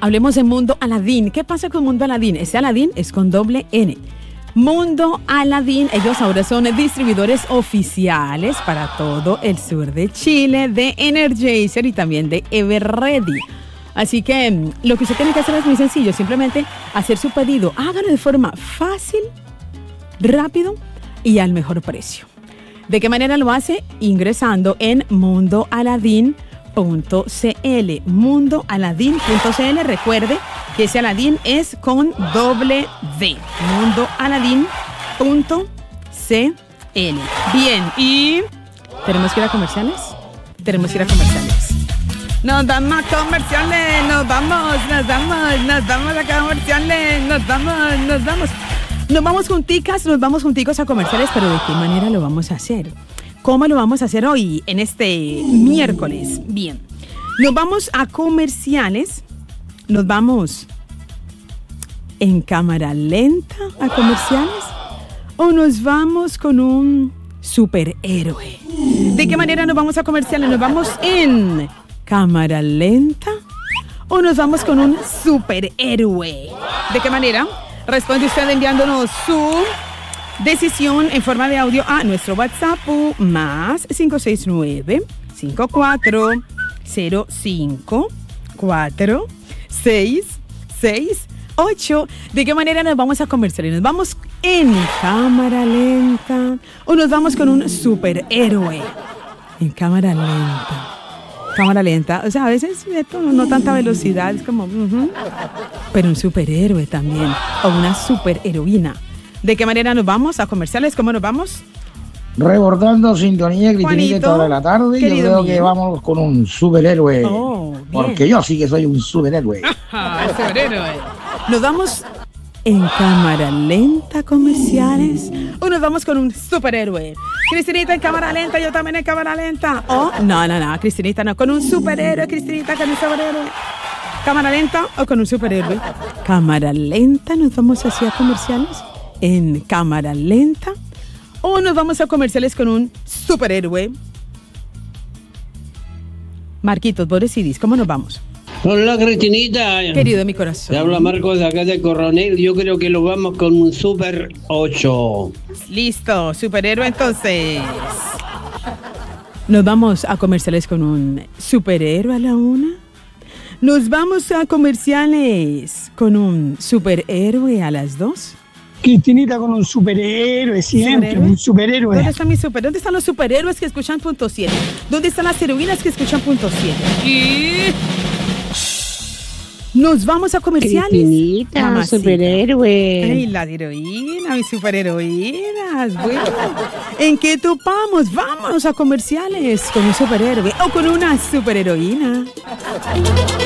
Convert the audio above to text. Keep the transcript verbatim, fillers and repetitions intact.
hablemos de Mundo Aladín. ¿Qué pasa con Mundo Aladín? Ese Aladín es con doble N. Mundo Aladín, ellos ahora son distribuidores oficiales para todo el sur de Chile, de Energizer y también de Everready. Así que lo que usted tiene que hacer es muy sencillo, simplemente hacer su pedido. Hágalo de forma fácil, rápido y al mejor precio. ¿De qué manera lo hace? Ingresando en mundo aladín punto c l. mundo aladín punto c l. Recuerde que ese Aladín es con doble D. mundo aladín punto c l. Bien, y ¿tenemos que ir a comerciales? Tenemos que ir a comerciales. Nos vamos a comerciales, nos vamos, nos vamos, nos vamos a comerciales, nos vamos, nos vamos. Nos vamos junticas, nos vamos junticos a comerciales, pero ¿de qué manera lo vamos a hacer? ¿Cómo lo vamos a hacer hoy, en este miércoles? Bien, nos vamos a comerciales, nos vamos en cámara lenta a comerciales o nos vamos con un superhéroe. ¿De qué manera nos vamos a comerciales? ¿Nos vamos en cámara lenta o nos vamos con un superhéroe? ¿De qué manera? Responde usted enviándonos su decisión en forma de audio a nuestro WhatsApp más cinco seis nueve, cinco cuatro cero cinco, cuatro seis seis ocho. ¿De qué manera nos vamos a comerciales? ¿Nos vamos en cámara lenta o nos vamos con un superhéroe? En cámara lenta. Cámara lenta, o sea, a veces esto, no tanta velocidad, es como, uh-huh. Pero un superhéroe también, o una superheroína. ¿De qué manera nos vamos a comerciales? ¿Cómo nos vamos? Rebordando sintonía, Cristinita, toda la tarde. Yo creo mío. que vamos con un superhéroe, oh, porque yo sí que soy un superhéroe. Ajá, superhéroe. Nos vamos en cámara lenta comerciales o nos vamos con un superhéroe. Cristinita en cámara lenta, yo también en cámara lenta. Oh, no, no, no, Cristinita no, con un superhéroe, Cristinita con un superhéroe. Cámara lenta o con un superhéroe. Cámara lenta, nos vamos hacia comerciales en cámara lenta o nos vamos a comerciales con un superhéroe. Marquitos, vos decidís, ¿cómo nos vamos? Hola, Cristinita. Querido de mi corazón. Te habla Marcos de acá de Coronel. Yo creo que lo vamos con un Super ocho. Listo, superhéroe entonces. Nos vamos a comerciales con un superhéroe a la una. Nos vamos a comerciales con un superhéroe a las dos. Cristinita con un superhéroe siempre, ¿Superhéroe? un superhéroe. ¿Dónde están mis super? ¿Dónde están los superhéroes que escuchan punto siete? ¿Dónde están las heroínas que escuchan punto siete? Y nos vamos a comerciales. Cristinita, Mamacita. superhéroe. Ay, la heroína, mis superheroínas. Bueno, ¿en qué topamos? Vámonos a comerciales con un superhéroe o con una superheroína.